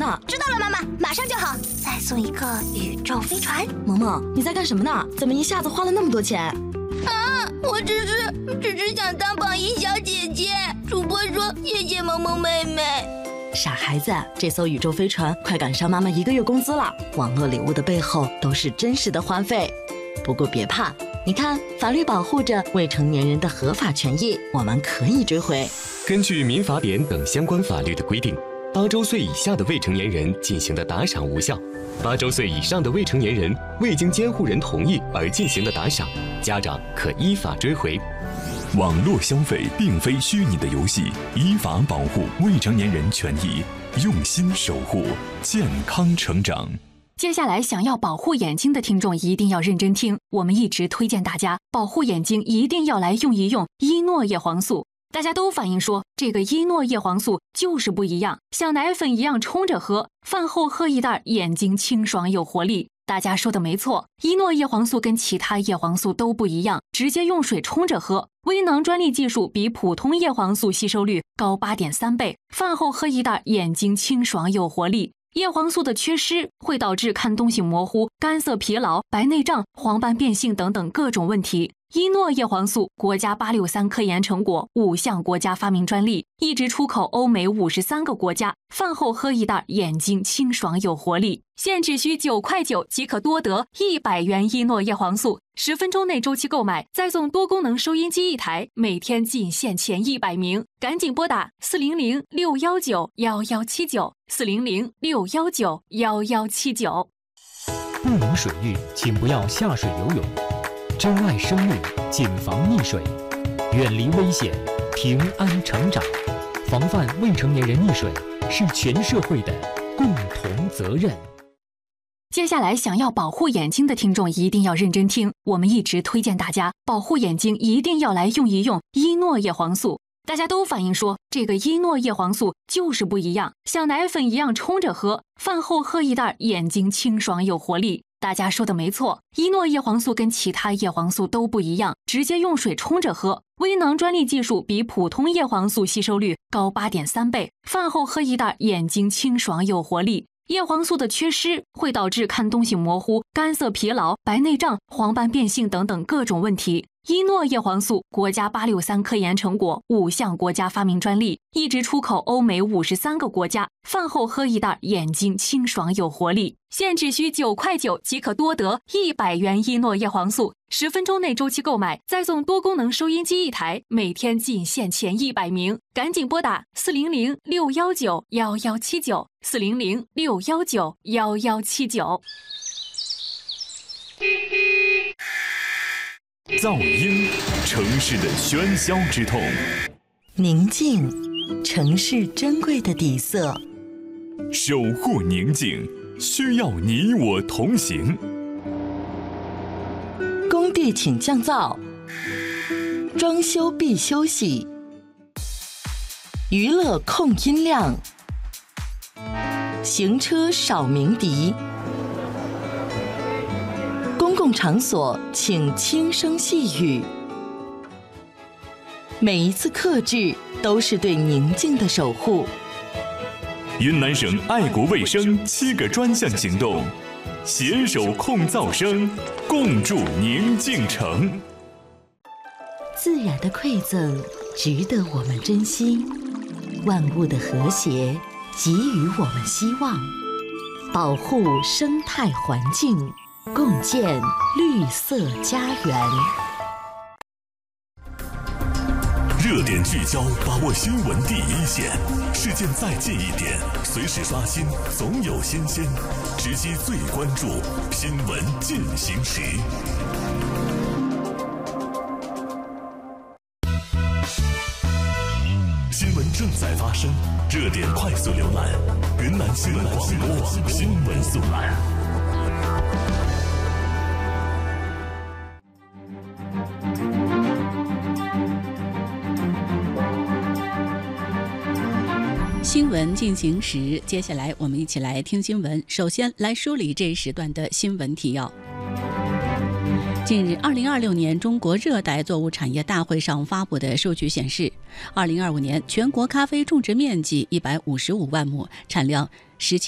呢？ 知道了，妈妈，马上就好。再送一个宇宙飞船。 萌萌，你在干什么呢？怎么一下子花了那么多钱？ 啊，我只是想当榜一小姐姐。主播说谢谢萌萌妹妹。 傻孩子，这艘宇宙飞船快赶上妈妈1个月工资了。网络礼物的背后都是真实的花费。不过别怕，你看，法律保护着未成年人的合法权益，我们可以追回。 根据民法典等相关法律的规定，8周岁以下的未成年人进行的打赏无效，8周岁以上的未成年人未经监护人同意而进行的打赏，家长可依法追回。 网络消费并非虚拟的游戏，依法保护未成年人权益，用心守护健康成长。 接下来，想要保护眼睛的听众一定要认真听，我们一直推荐大家保护眼睛一定要来用一用伊诺叶黄素。大家都反映说，这个伊诺叶黄素就是不一样，像奶粉一样冲着喝，饭后喝一袋，眼睛清爽有活力。大家说的没错，伊诺叶黄素跟其他叶黄素都不一样，直接用水冲着喝。微囊专利技术比普通叶黄素吸收率高8.3倍，饭后喝一袋，眼睛清爽有活力。叶黄素的缺失会导致看东西模糊、干涩疲劳、白内障、黄斑变性等等各种问题。伊诺叶黄素国家863科研成果，5项国家发明专利，一直出口欧美53个国家。饭后喝一袋，眼睛清爽有活力。现只需9.9块即可多得100元伊诺叶黄素，10分钟内周期购买，再送多功能收音机1台，每天仅限前100名，赶紧拨打400-619-1179，400-619-1179。 不能水浴，请不要下水游泳。珍爱生命，谨防溺水，远离危险，平安成长。防范未成年人溺水是全社会的共同责任。 接下来，想要保护眼睛的听众一定要认真听，我们一直推荐大家保护眼睛一定要来用一用伊诺叶黄素。大家都反映说，这个伊诺叶黄素就是不一样，像奶粉一样冲着喝，饭后喝一袋，眼睛清爽有活力。大家说的没错，伊诺叶黄素跟其他叶黄素都不一样，直接用水冲着喝。微囊专利技术比普通叶黄素吸收率高8.3倍，饭后喝一袋，眼睛清爽有活力。叶黄素的缺失会导致看东西模糊、干涩疲劳、白内障、黄斑变性等等各种问题。伊诺叶黄素国家863科研成果，5项国家发明专利，一直出口欧美53个国家。饭后喝一袋，眼睛清爽有活力。现只需9.9块即可多得100元伊诺叶黄素，10分钟内周期购买，再送多功能收音机1台，每天仅限前100名，赶紧拨打400-619-1179，400-619-1179。 噪音，城市的喧嚣之痛； 宁静，城市珍贵的底色。 守护宁静，需要你我同行。 工地请降噪，装修必休息，娱乐控音量，行车少鸣笛。公共场所请轻声细语，每一次克制都是对宁静的守护。 云南省爱国卫生7个专项行动，携手控噪声，共筑宁静城。 自然的馈赠值得我们珍惜，万物的和谐给予我们希望，保护生态环境，共建绿色家园。 热点聚焦，把握新闻第一线，事件再近一点，随时刷新，总有新鲜，直击最关注，新闻进行时。新闻正在发生，热点快速浏览，云南新闻广播新闻速览。 新闻进行时，接下来我们一起来听新闻。首先来梳理这一时段的新闻提要。近日，2026年中国热带作物产业大会上发布的数据显示，2025年全国咖啡种植面积155万亩，产量17